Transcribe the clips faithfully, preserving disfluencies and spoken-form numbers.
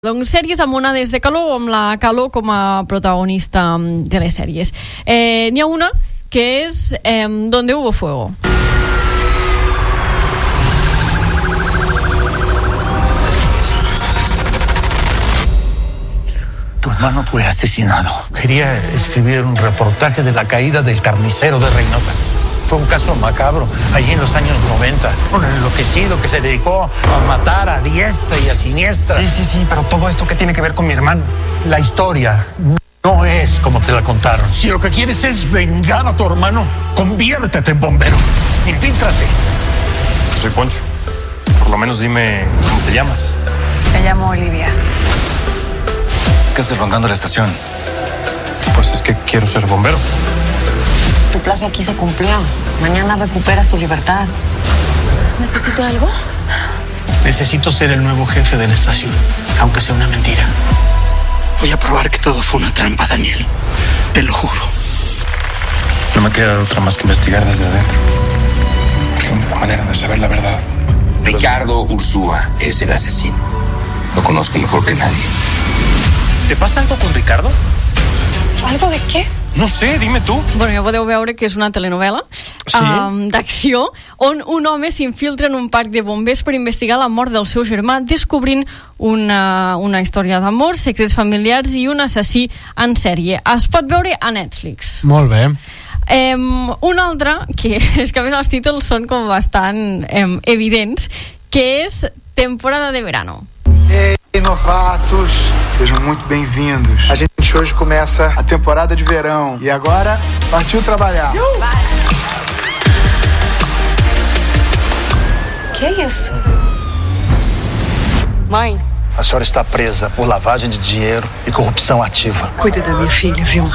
Doncs sèries amb onades de calor o amb la calor com a protagonista de les sèries. Eh, N'hi ha una que és eh, Donde hubo fuego. Tu hermano fue asesinado. Quería escribir un reportaje de la caída del carnicero de Reynosa. Fue un caso macabro, allí en los años noventa. Un enloquecido que se dedicó a matar a diestra y a siniestra. Sí, sí, sí, pero todo esto, ¿qué tiene que ver con mi hermano? La historia no es como te la contaron. Si lo que quieres es vengar a tu hermano, conviértete en bombero. Infíltrate. Soy Poncho. Por lo menos dime cómo te llamas. Me llamo Olivia. ¿Qué haces rondando la estación? Pues es que quiero ser bombero. Tu plazo aquí se cumplió. Mañana recuperas tu libertad. ¿Necesito algo? Necesito ser el nuevo jefe de la estación, aunque sea una mentira. Voy a probar que todo fue una trampa, Daniel. Te lo juro. No me queda otra más que investigar desde adentro. Es la única manera de saber la verdad. Ricardo Ursúa es el asesino. Lo conozco mejor que nadie. ¿Te pasa algo con Ricardo? ¿Algo de qué? No sé, dime tu. Bueno, ja podeu veure que és una telenovela Sí? um, d'acció on un home s'infiltra en un parc de bombers per investigar la mort del seu germà, descobrint una, una història d'amor, secrets familiars i un assassí en sèrie. Es pot veure a Netflix. Molt bé. Um, un altre, que és que a més els títols són com bastant um, evidents, que és Temporada de Verano. Ei, novatos, sejam muito bem-vindos. A gente hoje começa a temporada de verão. E agora, partiu trabalhar. Que é isso? Mãe, A senhora está presa por lavagem de dinheiro e corrupção ativa. cuida da minha filha, Vilma.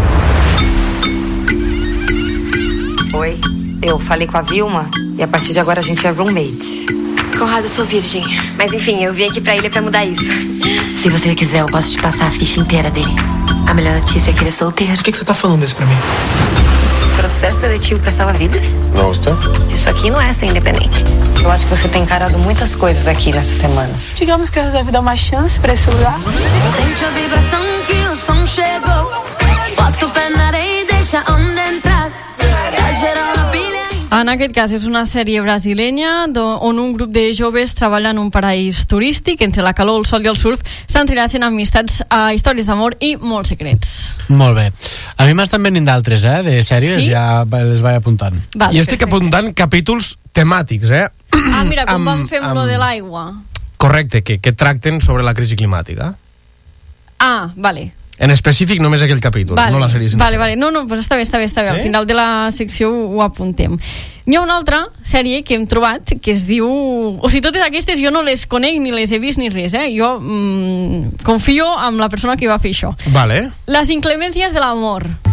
Oi, eu falei com a Vilma e a partir de agora a gente é roommate. Conrado, eu sou virgem. Mas enfim, eu vim aqui pra ilha pra mudar isso. Se você quiser, eu posso te passar a ficha inteira dele. A melhor notícia é que ele é solteiro. Por que você tá falando isso pra mim? Processo seletivo pra salva-vidas? Gosta? Isso aqui não é ser independente. Eu acho que você tem encarado muitas coisas aqui nessas semanas. Digamos que eu resolvi dar uma chance pra esse lugar. Sente a vibração que o som chegou. Bota o pé na areia e deixa onda entrar. Tá geral na pilha. En aquest cas és una sèrie brasilenya on un grup de joves treballa en un paraís turístic. Entre la calor, el sol i el surf s'entrelacen amistats, a històries d'amor i molts secrets. Molt bé. A mi m'estan venint d'altres, eh, de sèries, Sí? ja les vaig apuntant. Vale, Jo estic perfecte. apuntant capítols temàtics, eh? Ah, mira, com Amb- vam fer amb amb- lo de l'aigua. Correcte, que, que tracten sobre la crisi climàtica. Ah, vale. En específic només aquell capítol, Vale, no la sèrie sencera. vale, vale. No, no, però està bé, està bé, està bé. Al Sí? final de la secció ho, ho apuntem. N'hi ha una altra sèrie que hem trobat que es diu... O sigui, totes aquestes jo no les conec ni les he vist ni res, eh? Jo mm, confio en la persona que va fer això. Vale. Las inclemencias del amor.